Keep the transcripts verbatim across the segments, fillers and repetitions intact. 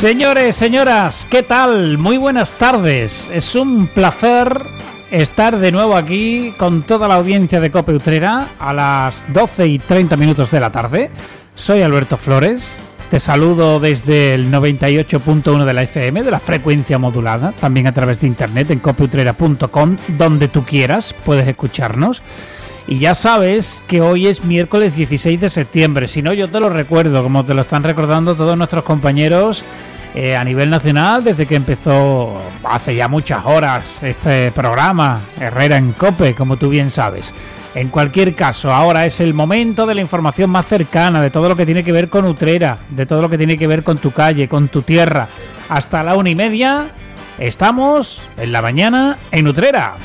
Señores, señoras, ¿qué tal? Muy buenas tardes. Es un placer estar de nuevo aquí con toda la audiencia de COPE Utrera a las doce y treinta minutos de la tarde. Soy Alberto Flores. Te saludo desde el noventa y ocho punto uno de la F M, de la frecuencia modulada, también a través de internet en cope utrera punto com, donde tú quieras puedes escucharnos. Y ya sabes que hoy es miércoles dieciséis de septiembre, si no yo te lo recuerdo, como te lo están recordando todos nuestros compañeros eh, a nivel nacional, desde que empezó hace ya muchas horas este programa, Herrera en COPE, como tú bien sabes. En cualquier caso, ahora es el momento de la información más cercana, de todo lo que tiene que ver con Utrera, de todo lo que tiene que ver con tu calle, con tu tierra. Hasta la una y media, estamos en la mañana en Utrera.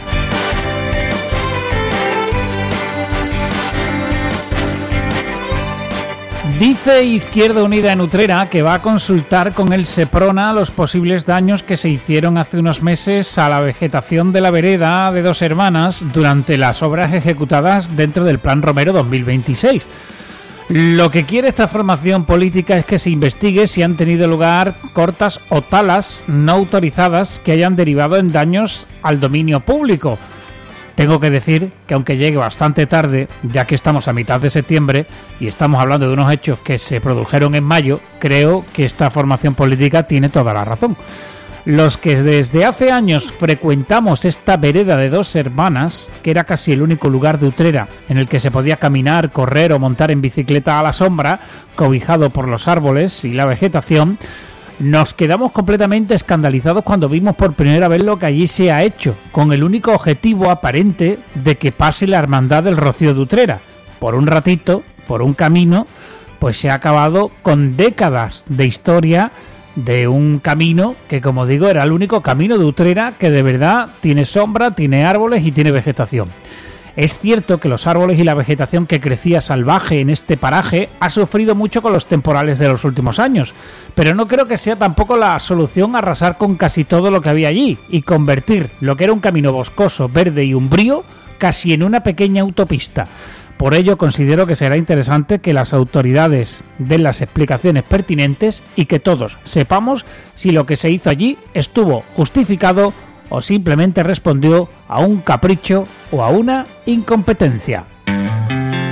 Dice Izquierda Unida en Utrera que va a consultar con el Seprona los posibles daños que se hicieron hace unos meses a la vegetación de la vereda de Dos Hermanas durante las obras ejecutadas dentro del Plan Romero dos mil veintiséis. Lo que quiere esta formación política es que se investigue si han tenido lugar cortas o talas no autorizadas que hayan derivado en daños al dominio público. Tengo que decir que aunque llegue bastante tarde, ya que estamos a mitad de septiembre y estamos hablando de unos hechos que se produjeron en mayo, creo que esta formación política tiene toda la razón. Los que desde hace años frecuentamos esta vereda de Dos Hermanas, que era casi el único lugar de Utrera en el que se podía caminar, correr o montar en bicicleta a la sombra, cobijado por los árboles y la vegetación, nos quedamos completamente escandalizados cuando vimos por primera vez lo que allí se ha hecho, con el único objetivo aparente de que pase la hermandad del Rocío de Utrera. Por un ratito, por un camino, pues se ha acabado con décadas de historia de un camino que, como digo, era el único camino de Utrera que de verdad tiene sombra, tiene árboles y tiene vegetación. Es cierto que los árboles y la vegetación que crecía salvaje en este paraje ha sufrido mucho con los temporales de los últimos años, pero no creo que sea tampoco la solución arrasar con casi todo lo que había allí y convertir lo que era un camino boscoso, verde y umbrío casi en una pequeña autopista. Por ello considero que será interesante que las autoridades den las explicaciones pertinentes y que todos sepamos si lo que se hizo allí estuvo justificado o simplemente respondió a un capricho o a una incompetencia.